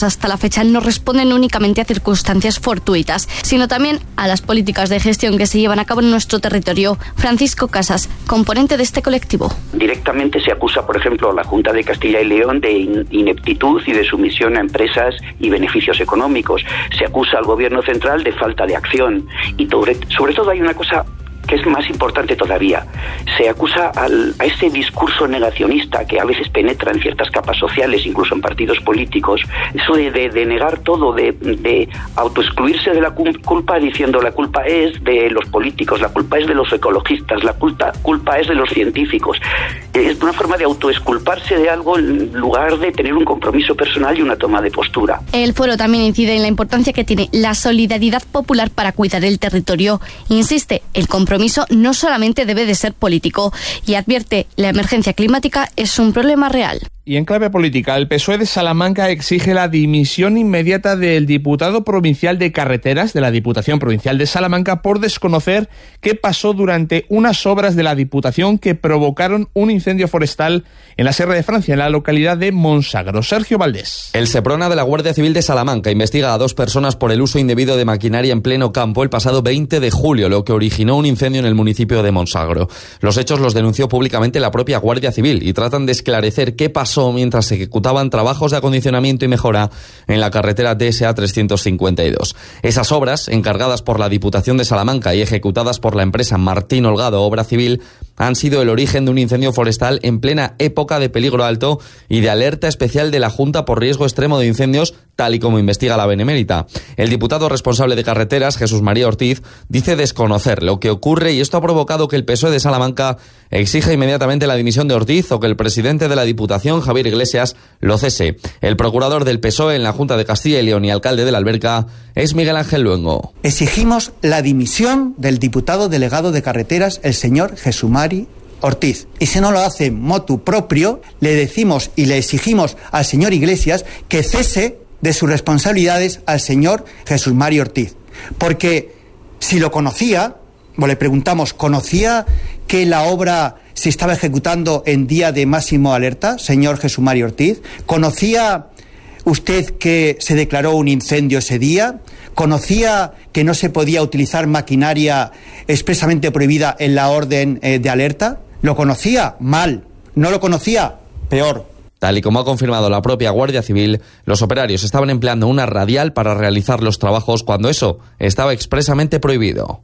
hasta la fecha no responden únicamente a circunstancias fortuitas, sino también a las políticas de gestión que se llevan a cabo en nuestro territorio. Francisco Casas, componente de este colectivo. Directamente se acusa, por ejemplo, a la Junta de Castilla y León de ineptitud y de sumisión a empresas y beneficios económicos. Se acusa al Gobierno central de falta de acción. Y sobre todo hay una cosa que es más importante todavía. Se acusa a ese discurso negacionista que a veces penetra en ciertas capas sociales, incluso en partidos políticos, eso de negar todo, de autoexcluirse de la culpa diciendo la culpa es de los políticos, la culpa es de los ecologistas, la culpa es de los científicos. Es una forma de autoexculparse de algo en lugar de tener un compromiso personal y una toma de postura. El foro también incide en la importancia que tiene la solidaridad popular para cuidar el territorio. Insiste, el compromiso no solamente debe de ser político y advierte, la emergencia climática es un problema real. Y en clave política, el PSOE de Salamanca exige la dimisión inmediata del diputado provincial de Carreteras de la Diputación Provincial de Salamanca por desconocer qué pasó durante unas obras de la Diputación que provocaron un incendio forestal en la Sierra de Francia, en la localidad de Monsagro. Sergio Valdés. El Seprona de la Guardia Civil de Salamanca investiga a 2 personas por el uso indebido de maquinaria en pleno campo el pasado 20 de julio, lo que originó un incendio en el municipio de Monsagro. Los hechos los denunció públicamente la propia Guardia Civil y tratan de esclarecer qué pasó mientras se ejecutaban trabajos de acondicionamiento y mejora en la carretera TSA 352. Esas obras, encargadas por la Diputación de Salamanca y ejecutadas por la empresa Martín Holgado Obra Civil, han sido el origen de un incendio forestal en plena época de peligro alto y de alerta especial de la Junta por riesgo extremo de incendios, tal y como investiga la Benemérita. El diputado responsable de Carreteras, Jesús María Ortiz, dice desconocer lo que ocurre y esto ha provocado que el PSOE de Salamanca exija inmediatamente la dimisión de Ortiz o que el presidente de la Diputación, Javier Iglesias, lo cese. El procurador del PSOE en la Junta de Castilla y León y alcalde de la Alberca es Miguel Ángel Luengo. Exigimos la dimisión del diputado delegado de Carreteras, el señor Jesús María Ortiz. Y si no lo hace motu propio, le decimos y le exigimos al señor Iglesias que cese de sus responsabilidades al señor Jesús María Ortiz. Porque si lo conocía, o le preguntamos, ¿conocía que la obra se estaba ejecutando en día de máximo alerta, señor Jesús María Ortiz? ¿Conocía usted que se declaró un incendio ese día? ¿Conocía que no se podía utilizar maquinaria expresamente prohibida en la orden de alerta? ¿Lo conocía? Mal. ¿No lo conocía? Peor. Tal y como ha confirmado la propia Guardia Civil, los operarios estaban empleando una radial para realizar los trabajos cuando eso estaba expresamente prohibido.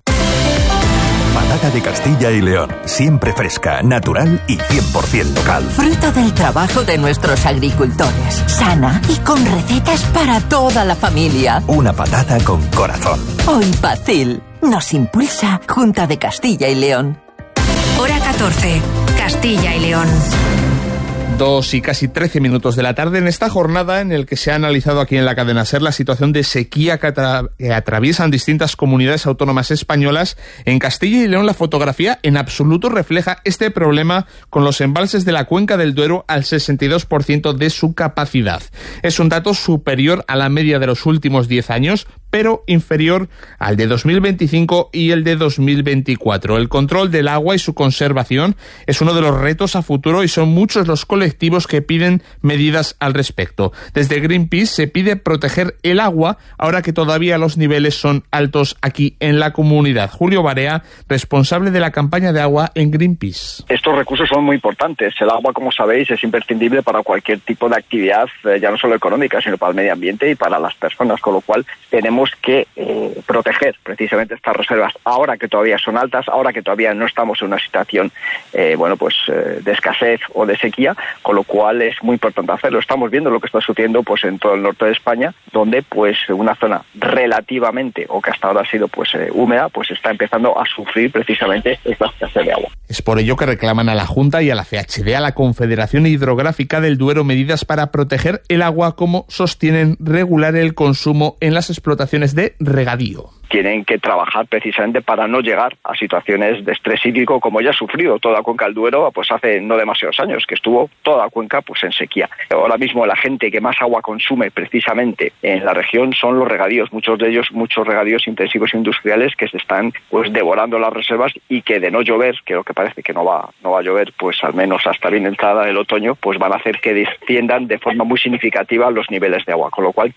Patata de Castilla y León, siempre fresca, natural y 100% local. Fruto del trabajo de nuestros agricultores, sana y con recetas para toda la familia. Una patata con corazón. Hoy Pacil nos impulsa Junta de Castilla y León. Hora 14, Castilla y León. 2 y casi 13 minutos de la tarde en esta jornada en el que se ha analizado aquí en la cadena SER la situación de sequía que atraviesan distintas comunidades autónomas españolas. En Castilla y León la fotografía en absoluto refleja este problema con los embalses de la cuenca del Duero al 62% de su capacidad. Es un dato superior a la media de los últimos 10 años, pero inferior al de 2025 y el de 2024. El control del agua y su conservación es uno de los retos a futuro y son muchos los colectivos que piden medidas al respecto. Desde Greenpeace se pide proteger el agua ahora que todavía los niveles son altos aquí en la comunidad. Julio Barea, responsable de la campaña de agua en Greenpeace. Estos recursos son muy importantes. El agua, como sabéis, es imprescindible para cualquier tipo de actividad, ya no solo económica, sino para el medio ambiente y para las personas, con lo cual tenemos que proteger precisamente estas reservas ahora que todavía son altas, ahora que todavía no estamos en una situación de escasez o de sequía, con lo cual es muy importante hacerlo. Estamos viendo lo que está sucediendo pues en todo el norte de España, donde pues una zona relativamente o que hasta ahora ha sido húmeda, pues está empezando a sufrir precisamente esta escasez de agua. Es por ello que reclaman a la Junta y a la CHD, a la Confederación Hidrográfica del Duero, medidas para proteger el agua, como sostienen regular el consumo en las explotaciones de regadío. tienen que trabajar precisamente para no llegar a situaciones de estrés hídrico como ya ha sufrido toda la cuenca del Duero, pues hace no demasiados años, que estuvo toda la cuenca pues en sequía. Ahora mismo la gente que más agua consume precisamente en la región son los regadíos, muchos de ellos, muchos regadíos intensivos industriales que se están pues devorando las reservas, y que de no llover, que lo que parece que no va a llover, pues al menos hasta bien entrada el otoño, pues van a hacer que desciendan de forma muy significativa los niveles de agua, con lo cual